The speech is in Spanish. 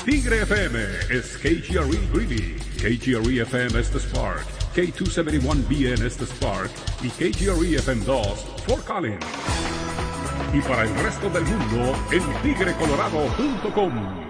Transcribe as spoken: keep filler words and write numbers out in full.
Tigre F M is K G R E Greeley, K G R E F M Estes Park, K two seventy-one B N Estes Park y K G R E F M dos Fort Collins. Y para el resto del mundo en tigre colorado punto com.